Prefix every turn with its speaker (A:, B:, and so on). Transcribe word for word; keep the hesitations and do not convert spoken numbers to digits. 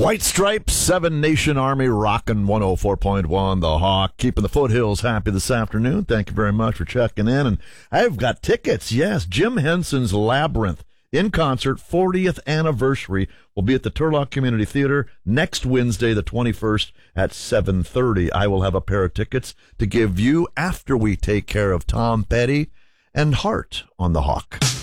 A: White Stripes, Seven Nation Army, rockin' one oh four point one, The Hawk, keeping the foothills happy this afternoon. Thank you very much for checking in. And I've got tickets, yes. Jim Henson's Labyrinth in concert, fortieth anniversary, will be at the Turlock Community Theater next Wednesday, the twenty-first at seven thirty. I will have a pair of tickets to give you after we take care of Tom Petty and Hart on The Hawk.